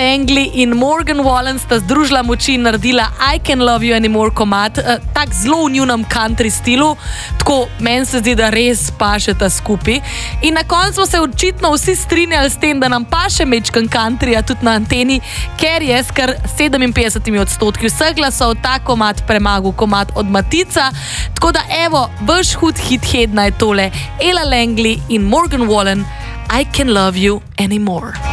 Langley in Morgan Wallen sta združila moči in naredila I Can't Love You Anymore komad, tak zelo v njunem country stilu, tako meni se zdi, da res pašeta skupaj. In na koncu smo se očitno vsi strinjali s tem, da nam paše mečkan countryja tudi na anteni, ker je s kar 57% vseh glasov ta komad premagal komad od Matica. Tako da evo, vaš hud hit hedna je tole Ella Langley in Morgan Wallen, I Can't Love You Anymore.